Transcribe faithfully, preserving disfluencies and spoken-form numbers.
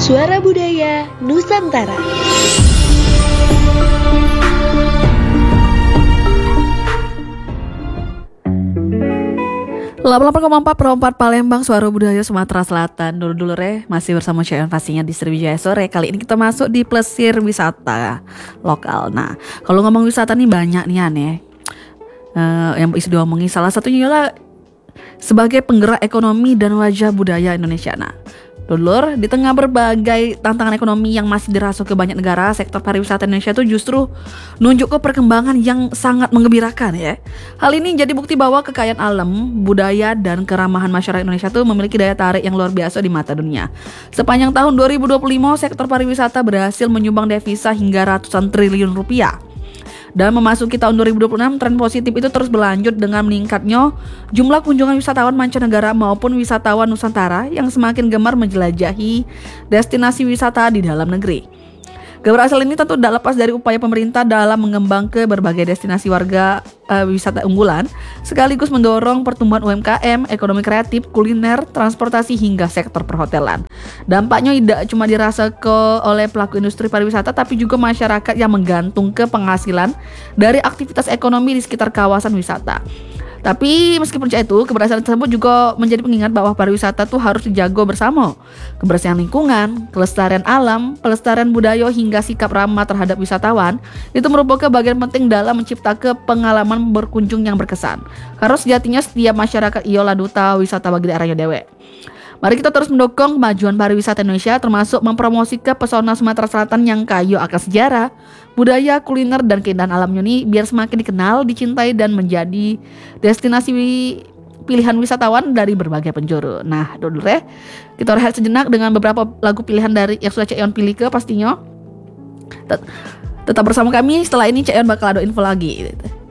Suara Budaya Nusantara. delapan puluh delapan koma empat per empat Palembang, Suara Budaya Sumatera Selatan. Dulu-dulu masih bersama Cyan pastinya di Sriwijaya Sore. Kali ini kita masuk di plesir wisata lokal. Nah, kalau ngomong wisata nih banyak nih aneh uh, yang bisa diomongin. Salah satunya ialah sebagai penggerak ekonomi dan wajah budaya Indonesia. Nah, dulur, di tengah berbagai tantangan ekonomi yang masih dirasuk ke banyak negara, sektor pariwisata Indonesia itu justru nunjuk ke perkembangan yang sangat menggembirakan ya. Hal ini jadi bukti bahwa kekayaan alam, budaya, dan keramahan masyarakat Indonesia itu memiliki daya tarik yang luar biasa di mata dunia. Sepanjang tahun dua ribu dua puluh lima, sektor pariwisata berhasil menyumbang devisa hingga ratusan triliun rupiah. Dan memasuki tahun dua ribu dua puluh enam, tren positif itu terus berlanjut dengan meningkatnya jumlah kunjungan wisatawan mancanegara maupun wisatawan Nusantara yang semakin gemar menjelajahi destinasi wisata di dalam negeri. Keberhasilan ini tentu tidak lepas dari upaya pemerintah dalam mengembangkan berbagai destinasi warga uh, wisata unggulan, sekaligus mendorong pertumbuhan U M K M, ekonomi kreatif, kuliner, transportasi, hingga sektor perhotelan. Dampaknya tidak cuma dirasakan oleh pelaku industri pariwisata, tapi juga masyarakat yang menggantung ke penghasilan dari aktivitas ekonomi di sekitar kawasan wisata. Tapi meskipun itu, keberhasilan tersebut juga menjadi pengingat bahwa pariwisata tuh harus dijaga bersama. Kebersihan lingkungan, kelestarian alam, pelestarian budaya, hingga sikap ramah terhadap wisatawan itu merupakan bagian penting dalam menciptakan pengalaman berkunjung yang berkesan. Karena sejatinya setiap masyarakat ialah duta wisata bagi daerahnya dewe. Mari kita terus mendukung kemajuan pariwisata Indonesia, termasuk mempromosikan pesona Sumatera Selatan yang kaya akan sejarah, budaya, kuliner, dan keindahan alamnya nih, biar semakin dikenal, dicintai, dan menjadi destinasi pilihan wisatawan dari berbagai penjuru. Nah, dulu deh, kita rehat sejenak dengan beberapa lagu pilihan dari yang sudah Cyan pilih ke pastinya. Tetap bersama kami, setelah ini Cyan bakal ada info lagi gitu.